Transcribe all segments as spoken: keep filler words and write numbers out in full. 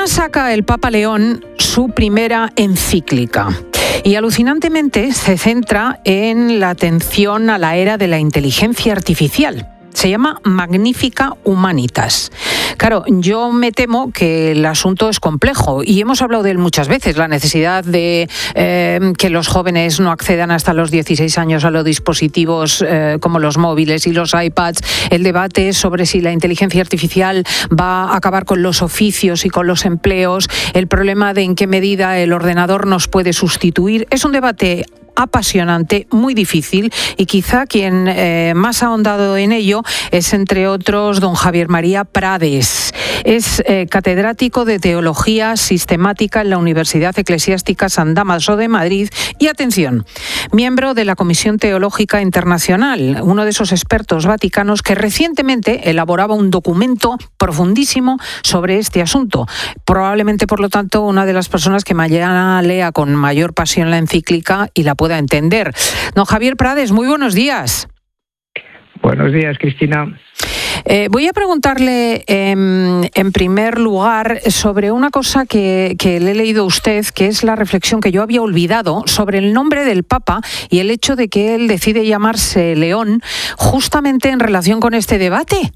Mañana saca el Papa León su primera encíclica y alucinantemente se centra en la atención a la era de la inteligencia artificial. Se llama Magnificat Humanitas. Claro, yo me temo que el asunto es complejo y hemos hablado de él muchas veces, la necesidad de eh, que los jóvenes no accedan hasta los dieciséis años a los dispositivos eh, como los móviles y los iPads, el debate sobre si la inteligencia artificial va a acabar con los oficios y con los empleos, el problema de en qué medida el ordenador nos puede sustituir. Es un debate apasionante, muy difícil, y quizá quien eh, más ha ahondado en ello es, entre otros, don Javier María Prades. Es eh, catedrático de Teología Sistemática en la Universidad Eclesiástica San Dámaso de Madrid y, atención, miembro de la Comisión Teológica Internacional, uno de esos expertos vaticanos que recientemente elaboraba un documento profundísimo sobre este asunto. Probablemente, por lo tanto, una de las personas que mañana lea con mayor pasión la encíclica y la pueda entender. Don Javier Prades, muy buenos días. Buenos días, Cristina. Eh, voy a preguntarle eh, en primer lugar sobre una cosa que, que le he leído a usted, que es la reflexión que yo había olvidado sobre el nombre del Papa y el hecho de que él decide llamarse León justamente en relación con este debate.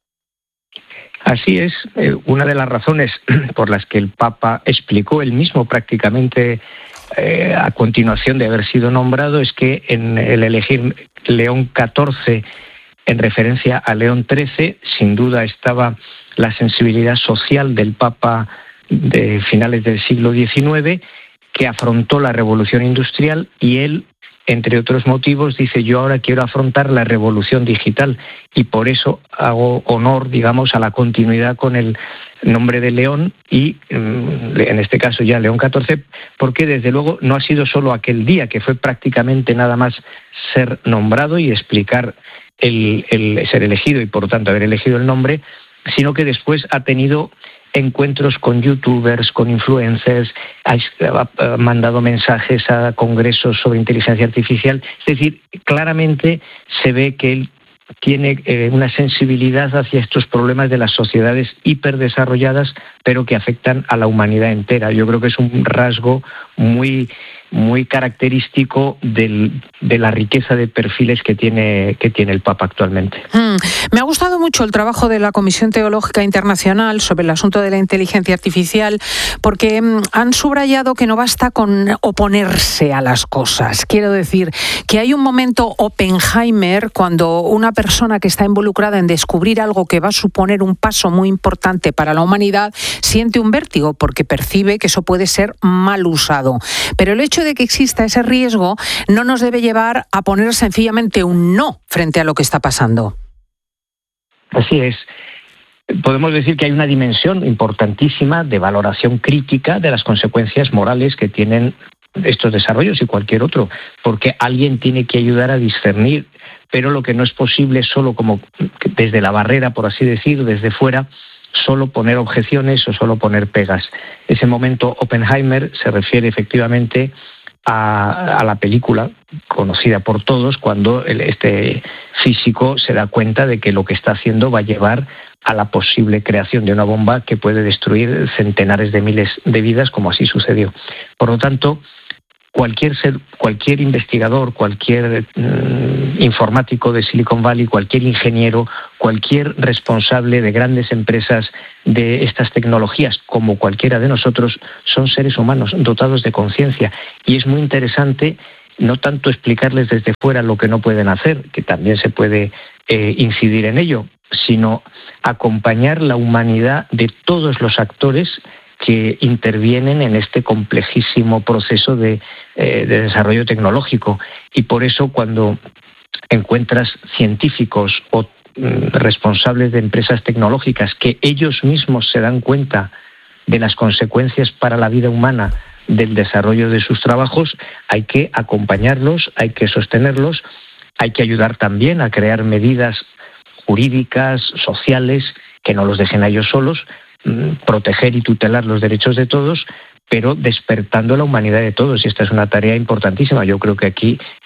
Así es, eh, una de las razones por las que el Papa explicó él mismo prácticamente eh, a continuación de haber sido nombrado es que en el elegir León catorce en referencia a León trece, sin duda estaba la sensibilidad social del Papa de finales del siglo diecinueve, que afrontó la revolución industrial, y él, entre otros motivos, dice: yo ahora quiero afrontar la revolución digital, y por eso hago honor, digamos, a la continuidad con el nombre de León, y en este caso ya León catorce, porque desde luego no ha sido solo aquel día, que fue prácticamente nada más ser nombrado y explicar el, el ser elegido y por tanto haber elegido el nombre, sino que después ha tenido encuentros con youtubers, con influencers, ha mandado mensajes a congresos sobre inteligencia artificial. Es decir, claramente se ve que él tiene eh, una sensibilidad hacia estos problemas de las sociedades hiperdesarrolladas, pero que afectan a la humanidad entera. Yo creo que es un rasgo muy muy característico del, de la riqueza de perfiles que tiene, que tiene el Papa actualmente. Mm. Me ha gustado mucho el trabajo de la Comisión Teológica Internacional sobre el asunto de la inteligencia artificial, porque mm, han subrayado que no basta con oponerse a las cosas. Quiero decir que hay un momento Oppenheimer cuando una persona que está involucrada en descubrir algo que va a suponer un paso muy importante para la humanidad siente un vértigo porque percibe que eso puede ser mal usado. Pero el hecho de que exista ese riesgo no nos debe llevar a poner sencillamente un no frente a lo que está pasando. Así es. Podemos decir que hay una dimensión importantísima de valoración crítica de las consecuencias morales que tienen estos desarrollos y cualquier otro, porque alguien tiene que ayudar a discernir, pero lo que no es posible es solo como desde la barrera, por así decir, desde fuera, solo poner objeciones o solo poner pegas. Ese momento Oppenheimer se refiere efectivamente a, a la película conocida por todos, cuando el, este físico se da cuenta de que lo que está haciendo va a llevar a la posible creación de una bomba que puede destruir centenares de miles de vidas, como así sucedió. Por lo tanto, cualquier ser, cualquier investigador, cualquier mm, informático de Silicon Valley, cualquier ingeniero, cualquier responsable de grandes empresas de estas tecnologías, como cualquiera de nosotros, son seres humanos dotados de conciencia. Y es muy interesante no tanto explicarles desde fuera lo que no pueden hacer, que también se puede eh, incidir en ello, sino acompañar la humanidad de todos los actores que intervienen en este complejísimo proceso de, eh, de desarrollo tecnológico. Y por eso, cuando encuentras científicos o mm, responsables de empresas tecnológicas que ellos mismos se dan cuenta de las consecuencias para la vida humana del desarrollo de sus trabajos, hay que acompañarlos, hay que sostenerlos, hay que ayudar también a crear medidas jurídicas, sociales, que no los dejen a ellos solos, proteger y tutelar los derechos de todos, pero despertando la humanidad de todos. Y esta es una tarea importantísima. Yo creo que aquí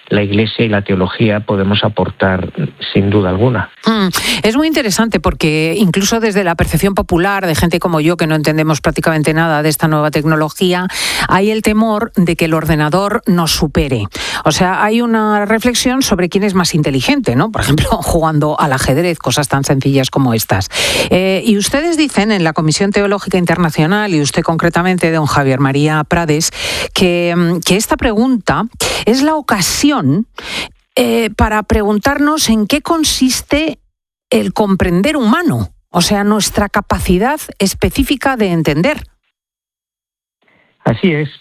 la Iglesia y la teología podemos aportar sin duda alguna. Mm, es muy interesante porque incluso desde la percepción popular de gente como yo, que no entendemos prácticamente nada de esta nueva tecnología, hay el temor de que el ordenador nos supere. O sea, hay una reflexión sobre quién es más inteligente, ¿no? Por ejemplo, jugando al ajedrez, cosas tan sencillas como estas. Eh, y ustedes dicen en la Comisión Teológica Internacional, y usted concretamente, don Javier María Prades, que, que esta pregunta es la ocasión Eh, para preguntarnos en qué consiste el comprender humano, o sea, nuestra capacidad específica de entender. Así es.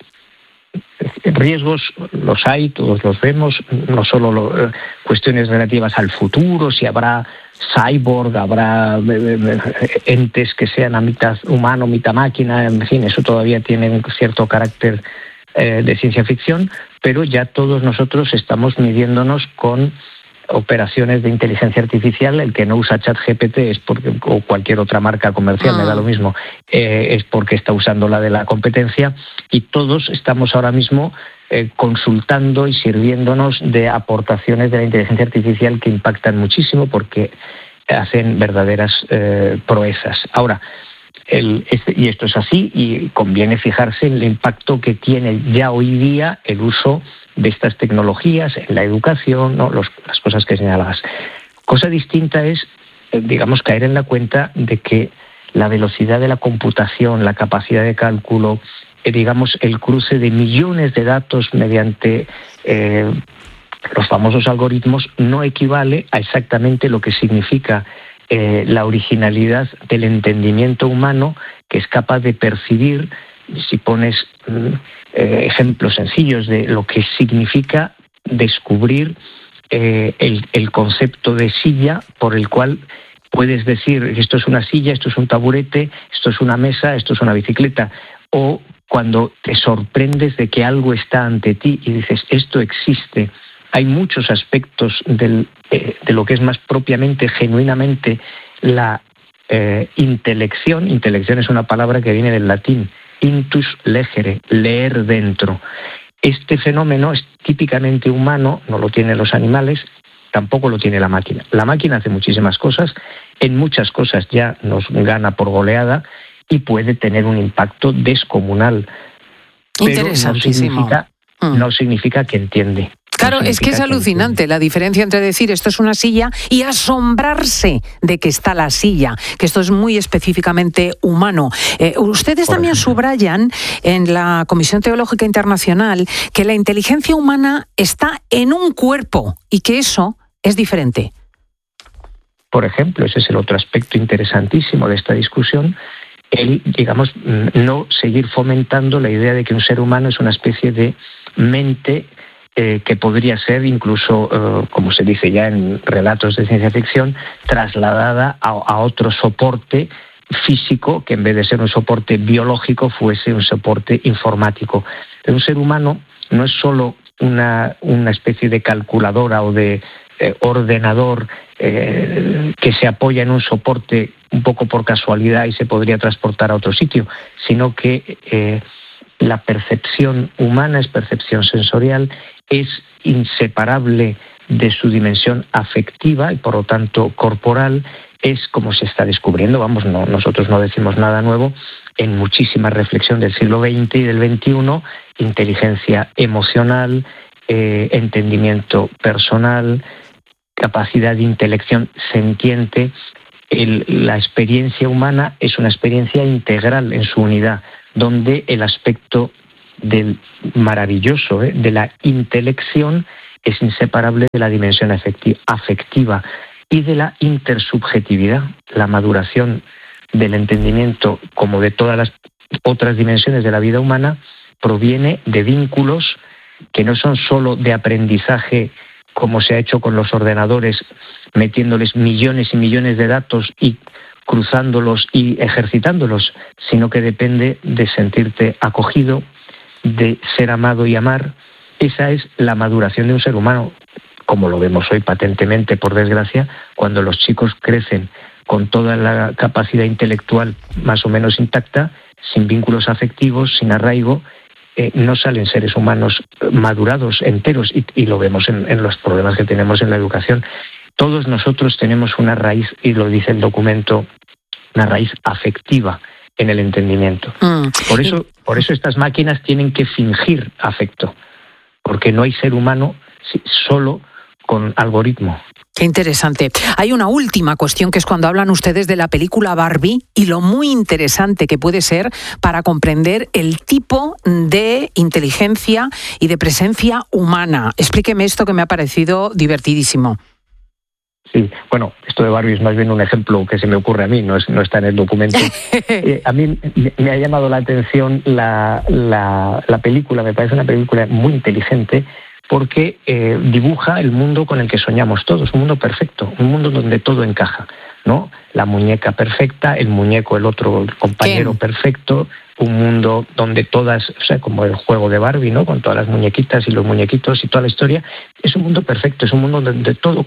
Riesgos los hay, todos los vemos, no solo lo, eh, cuestiones relativas al futuro, si habrá cyborg, habrá eh, entes que sean a mitad humano, mitad máquina, en fin, eso todavía tiene un cierto carácter eh, de ciencia ficción, pero ya todos nosotros estamos midiéndonos con operaciones de inteligencia artificial. El que no usa ChatGPT es porque, o cualquier otra marca comercial, ah. me da lo mismo, eh, es porque está usando la de la competencia, y todos estamos ahora mismo eh, consultando y sirviéndonos de aportaciones de la inteligencia artificial que impactan muchísimo porque hacen verdaderas eh, proezas. Ahora, El, este, y esto es así, y conviene fijarse en el impacto que tiene ya hoy día el uso de estas tecnologías en la educación, ¿no? Los, las cosas que señalabas. Cosa distinta es, eh, digamos, caer en la cuenta de que la velocidad de la computación, la capacidad de cálculo, eh, digamos, el cruce de millones de datos mediante eh, los famosos algoritmos no equivale a exactamente lo que significa Eh, la originalidad del entendimiento humano, que es capaz de percibir, si pones eh, ejemplos sencillos de lo que significa descubrir eh, el, el concepto de silla, por el cual puedes decir esto es una silla, esto es un taburete, esto es una mesa, esto es una bicicleta, o cuando te sorprendes de que algo está ante ti y dices esto existe. Hay muchos aspectos del, eh, de lo que es más propiamente, genuinamente, la eh, intelección. Intelección es una palabra que viene del latín, intus legere, leer dentro. Este fenómeno es típicamente humano, no lo tienen los animales, tampoco lo tiene la máquina. La máquina hace muchísimas cosas, en muchas cosas ya nos gana por goleada y puede tener un impacto descomunal. Pero no significa, mm. no significa que entiende. Claro, es que es alucinante la diferencia entre decir esto es una silla y asombrarse de que está la silla, que esto es muy específicamente humano. Eh, ustedes también subrayan en la Comisión Teológica Internacional que la inteligencia humana está en un cuerpo y que eso es diferente. Por ejemplo, ese es el otro aspecto interesantísimo de esta discusión, el, digamos, no seguir fomentando la idea de que un ser humano es una especie de mente Eh, que podría ser incluso, eh, como se dice ya en relatos de ciencia ficción, trasladada a, a otro soporte físico que en vez de ser un soporte biológico fuese un soporte informático. Pero un ser humano no es solo una, una especie de calculadora o de eh, ordenador eh, que se apoya en un soporte un poco por casualidad y se podría transportar a otro sitio, sino que eh, la percepción humana es percepción sensorial, es inseparable de su dimensión afectiva y por lo tanto corporal, es como se está descubriendo, vamos, no, nosotros no decimos nada nuevo, en muchísima reflexión del siglo veinte y del veintiuno, inteligencia emocional, eh, entendimiento personal, capacidad de intelección sentiente. El, la experiencia humana es una experiencia integral en su unidad, donde el aspecto del maravilloso, ¿eh? de la intelección es inseparable de la dimensión afectiva y de la intersubjetividad. La maduración del entendimiento, como de todas las otras dimensiones de la vida humana, proviene de vínculos que no son solo de aprendizaje, como se ha hecho con los ordenadores, metiéndoles millones y millones de datos y cruzándolos y ejercitándolos, sino que depende de sentirte acogido, de ser amado y amar. Esa es la maduración de un ser humano, como lo vemos hoy patentemente, por desgracia, cuando los chicos crecen con toda la capacidad intelectual más o menos intacta, sin vínculos afectivos, sin arraigo, eh, no salen seres humanos madurados, enteros, y, y lo vemos en, en los problemas que tenemos en la educación. Todos nosotros tenemos una raíz, y lo dice el documento, una raíz afectiva en el entendimiento. Mm. Por eso, por eso estas máquinas tienen que fingir afecto, porque no hay ser humano solo con algoritmo. Qué interesante. Hay una última cuestión, que es cuando hablan ustedes de la película Barbie y lo muy interesante que puede ser para comprender el tipo de inteligencia y de presencia humana. Explíqueme esto, que me ha parecido divertidísimo. Sí, bueno, esto de Barbie es más bien un ejemplo que se me ocurre a mí, no, es, no está en el documento. Eh, a mí me ha llamado la atención la, la, la película, me parece una película muy inteligente, porque eh, dibuja el mundo con el que soñamos todos, un mundo perfecto, un mundo donde todo encaja, ¿no? La muñeca perfecta, el muñeco, el otro el compañero ¿Qué? perfecto, un mundo donde todas, o sea, como el juego de Barbie, ¿no? Con todas las muñequitas y los muñequitos y toda la historia, es un mundo perfecto, es un mundo donde todo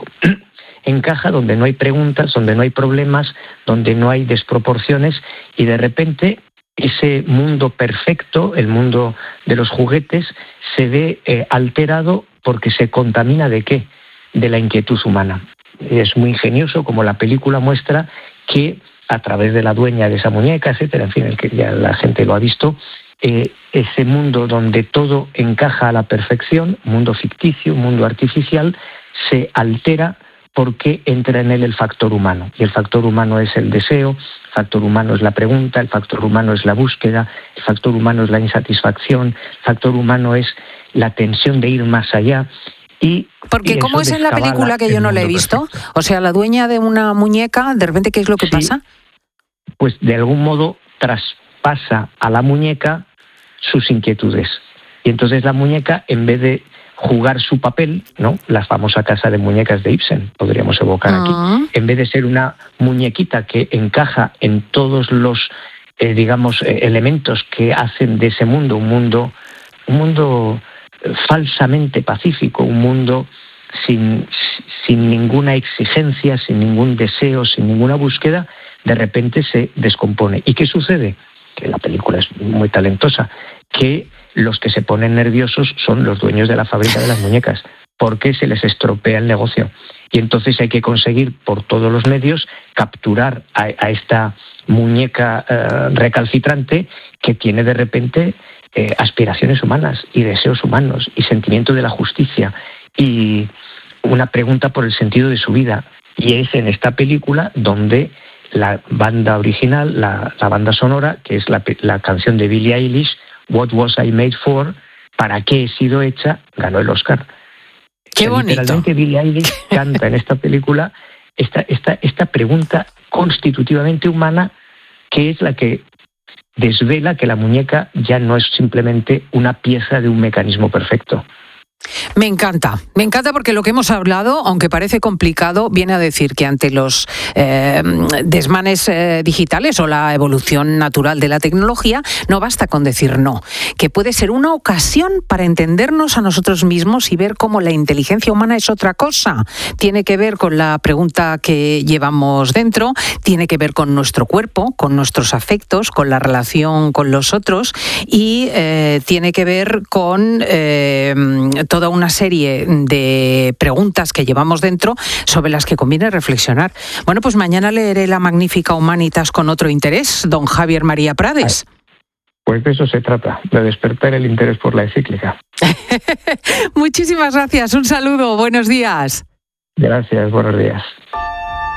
encaja, donde no hay preguntas, donde no hay problemas, donde no hay desproporciones, y de repente ese mundo perfecto, el mundo de los juguetes, se ve eh, alterado porque se contamina ¿de qué? De la inquietud humana. Es muy ingenioso como la película muestra que a través de la dueña de esa muñeca, etcétera, en fin, el que ya la gente lo ha visto, eh, ese mundo donde todo encaja a la perfección, mundo ficticio, mundo artificial, se altera porque entra en él el factor humano. Y el factor humano es el deseo, el factor humano es la pregunta, el factor humano es la búsqueda, el factor humano es la insatisfacción, el factor humano es la tensión de ir más allá. Y, porque y ¿cómo es en la película, que yo no la he visto? Perfecto. O sea, la dueña de una muñeca, de repente, ¿qué es lo que sí, pasa? Pues de algún modo traspasa a la muñeca sus inquietudes. Y entonces la muñeca, en vez de jugar su papel, ¿no? La famosa casa de muñecas de Ibsen, podríamos evocar uh-huh. aquí, en vez de ser una muñequita que encaja en todos los, eh, digamos, eh, elementos que hacen de ese mundo un mundo, un mundo falsamente pacífico, un mundo sin, sin ninguna exigencia, sin ningún deseo, sin ninguna búsqueda, de repente se descompone. ¿Y qué sucede? Que la película es muy talentosa, que los que se ponen nerviosos son los dueños de la fábrica de las muñecas, porque se les estropea el negocio. Y entonces hay que conseguir por todos los medios capturar a, a esta muñeca eh, recalcitrante que tiene de repente eh, aspiraciones humanas y deseos humanos y sentimiento de la justicia y una pregunta por el sentido de su vida. Y es en esta película donde la banda original, la, la banda sonora, que es la, la canción de Billie Eilish, What Was I Made For? ¿Para qué he sido hecha? Ganó el Oscar. ¡Qué o sea, bonito! Literalmente Billie Eilish canta en esta película esta, esta, esta pregunta constitutivamente humana, que es la que desvela que la muñeca ya no es simplemente una pieza de un mecanismo perfecto. Me encanta, me encanta porque lo que hemos hablado, aunque parece complicado, viene a decir que ante los eh, desmanes eh, digitales o la evolución natural de la tecnología, no basta con decir no, que puede ser una ocasión para entendernos a nosotros mismos y ver cómo la inteligencia humana es otra cosa. Tiene que ver con la pregunta que llevamos dentro, tiene que ver con nuestro cuerpo, con nuestros afectos, con la relación con los otros y eh, tiene que ver con eh, toda una serie de preguntas que llevamos dentro sobre las que conviene reflexionar. Bueno, pues mañana leeré la Magnífica Humanitas con otro interés, don Javier María Prades. Pues de eso se trata, de despertar el interés por la encíclica. Muchísimas gracias, un saludo, buenos días. Gracias, buenos días.